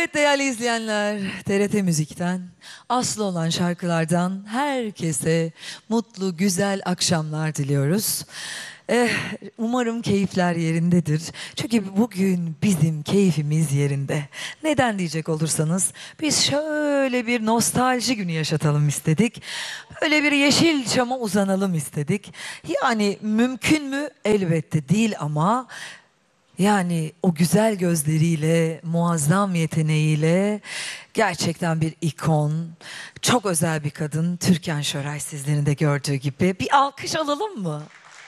Evet değerli izleyenler, TRT Müzik'ten, aslı olan şarkılardan herkese mutlu, güzel akşamlar diliyoruz. Umarım keyifler yerindedir. Çünkü bugün bizim keyfimiz yerinde. Neden diyecek olursanız, biz şöyle bir nostalji günü yaşatalım istedik. Öyle bir Yeşilçam'a uzanalım istedik. Yani mümkün mü? Elbette değil ama... Yani o güzel gözleriyle, muazzam yeteneğiyle gerçekten bir ikon, çok özel bir kadın. Türkan Şoray sizlerin de gördüğü gibi. Bir alkış alalım mı?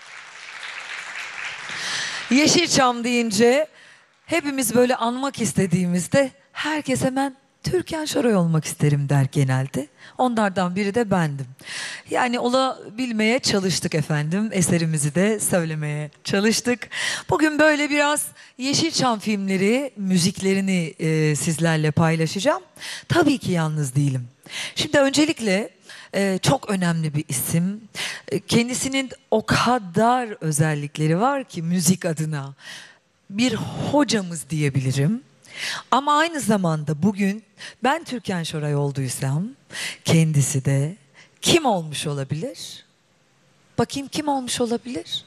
Yeşilçam deyince hepimiz böyle anmak istediğimizde herkes hemen Türkan Şoray olmak isterim der genelde. Onlardan biri de bendim. Yani olabilmeye çalıştık efendim. Eserimizi de söylemeye çalıştık. Bugün böyle biraz Yeşilçam filmleri, müziklerini sizlerle paylaşacağım. Tabii ki yalnız değilim. Şimdi öncelikle çok önemli bir isim. Kendisinin o kadar özellikleri var ki müzik adına. Bir hocamız diyebilirim. Ama aynı zamanda bugün ben Türkan Şoray olduysam kendisi de kim olmuş olabilir? Bakayım kim olmuş olabilir?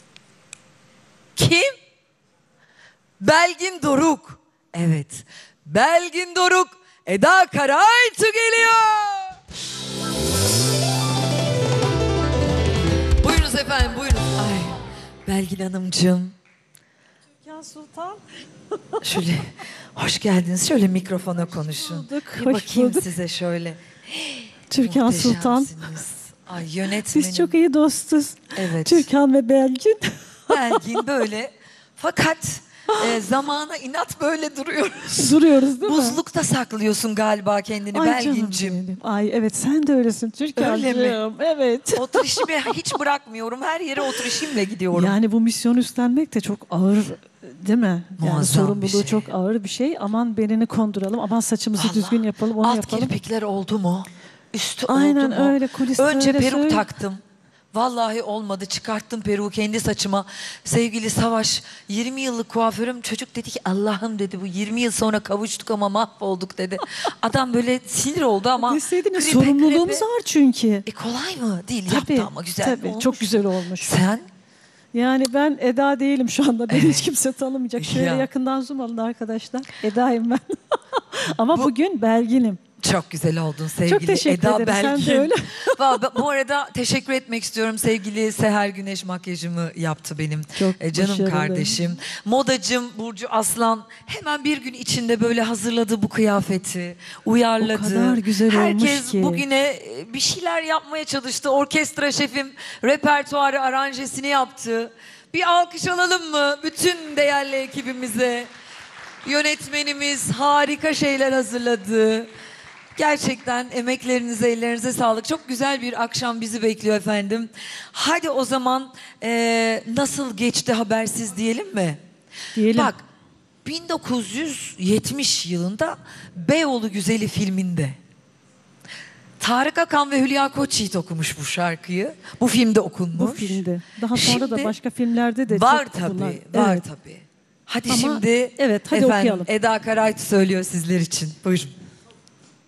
Kim? Belgin Doruk. Evet. Belgin Doruk, Eda Karaytu geliyor. Buyurunuz efendim, buyurun. Ay, Belgin Hanımcığım. Türkan Sultan. Şöyle hoş geldiniz. Şöyle mikrofona konuşun. Bulduk, Bir hoş bakayım bulduk. size şöyle. Türkan Sultan. Muhteşemsiniz. Ay yönetmenim. Biz çok iyi dostuz. Evet. Türkan ve Belgin. Belgin böyle. Fakat zamana inat böyle duruyoruz. Duruyoruz değil mi? Buzlukta saklıyorsun galiba kendini Ay canım Belgincim. benim. Ay evet sen de öylesin Türkan'cığım. Öyle mi? Evet. Oturuşumu hiç bırakmıyorum. Her yere oturuşumla gidiyorum. Yani bu misyonu üstlenmek de çok ağır değil mi? Yani Muazzam bir sorumluluğu şey. çok ağır bir şey. Aman belini konduralım, aman saçımızı Vallahi düzgün yapalım, onu alt yapalım. kirpikler oldu mu? Üstü Aynen oldu mu? öyle, kuliste Önce öyle peruk söyle. taktım. Vallahi olmadı. Çıkarttım peruğu kendi saçıma. Sevgili Savaş, 20 yıllık kuaförüm, çocuk dedi ki Allah'ım dedi, bu 20 yıl sonra kavuştuk ama mahvolduk dedi. Adam böyle sinir oldu ama. Deseydiniz, krepe, sorumluluğumuz krepe. var çünkü. Kolay mı? Değil. Tabii, Yaptı ama güzel tabii, olmuş. çok güzel olmuş. Sen? Yani ben Eda değilim şu anda. Beni Evet. hiç kimse tanımayacak. Şöyle Ya. yakından zoom alın arkadaşlar. Eda'yım ben. Ama bugün Belgin'im. Çok güzel oldun sevgili Çok teşekkür Eda ederim. Belgin. Sen de öyle. Bu arada teşekkür etmek istiyorum. Sevgili Seher Güneş makyajımı yaptı benim Çok canım başarılı. kardeşim. Modacım Burcu Aslan hemen bir gün içinde böyle hazırladı bu kıyafeti. Uyarladı. O kadar güzel olmuş Herkes ki. bugüne bir şeyler yapmaya çalıştı. Orkestra şefim repertuarı aranjesini yaptı. Bir alkış alalım mı bütün değerli ekibimize? Yönetmenimiz harika şeyler hazırladı. Gerçekten emeklerinize, ellerinize sağlık. Çok güzel bir akşam bizi bekliyor efendim. Hadi o zaman nasıl geçti habersiz diyelim mi? Diyelim. Bak 1970 yılında Beyoğlu Güzeli filminde Tarık Akan ve Hülya Koçyiğit okumuş bu şarkıyı. Bu filmde okunmuş. Bu filmde. Daha sonra da Şimdi başka filmlerde de var çok tabii, bunlar. var Evet. tabii. Hadi Ama şimdi evet, hadi efendim okuyalım. Eda Karaytu söylüyor sizler için. Buyurun.